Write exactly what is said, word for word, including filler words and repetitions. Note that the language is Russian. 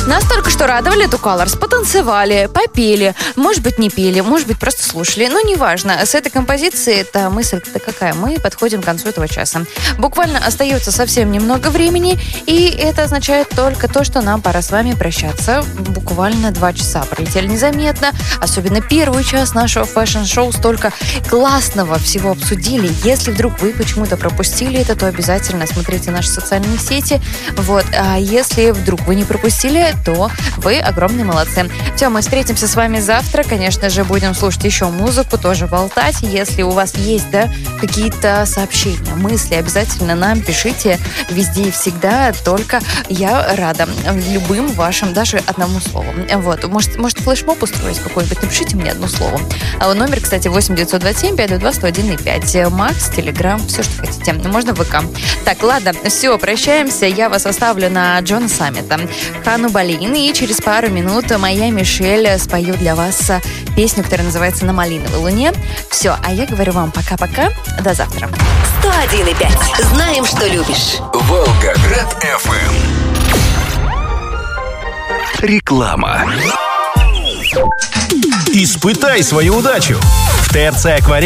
Настолько, что радовали Two Colors, потанцевали, попели, может быть, не пели, может быть, просто слушали. Но неважно. С этой композицией, это мысль-то какая? Мы подходим к концу этого часа. Буквально остается совсем немного времени, и это означает только то, что нам пора с вами прощаться. Буквально два часа пролетели незаметно. Особенно первый час нашего фэшн-шоу. Столько классного всего обсудили. Если вдруг вы почему-то пропустили это, то обязательно смотрите наши социальные сети. Вот. А если вдруг вы не пропустили, то вы огромные молодцы. Все, мы встретимся с вами завтра. Конечно же, будем слушать еще музыку, тоже болтать. Если у вас есть, да, какие-то сообщения, мысли, обязательно нам пишите везде и всегда. Только я рада любым вашим, даже одному слову. Вот. Может, может флешмоб устроить какой-нибудь? Напишите мне одно слово. А номер, кстати, восемь девятьсот двадцать семь пятьсот два сто один и пять. Макс, Телеграм, все, что хотите. Можно в ВК. Так, ладно, все, прощаемся. Я вас оставлю на Джона Саммита, Хану Болин, и через пару минут моя Мишель спою для вас песню, которая называется «На малиновой луне». Все, а я говорю вам пока-пока, до завтра. сто один и пять. Знаем, что любишь. Волгоград эф эм. Реклама. Испытай свою удачу. В ТРЦ «Акварель»